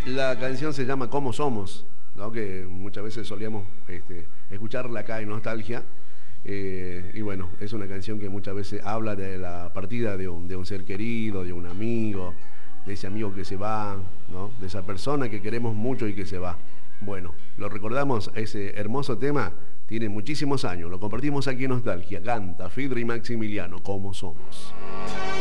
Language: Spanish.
La canción se llama ¿Cómo somos? ¿No? Que muchas veces solíamos escucharla acá en Nostalgia. Y bueno, es una canción que muchas veces habla de la partida de un ser querido, de un amigo, de ese amigo que se va, ¿no? De esa persona que queremos mucho y que se va. Bueno, lo recordamos, ese hermoso tema tiene muchísimos años, lo compartimos aquí en Nostalgia, canta Fidri Maximiliano, ¿Cómo somos?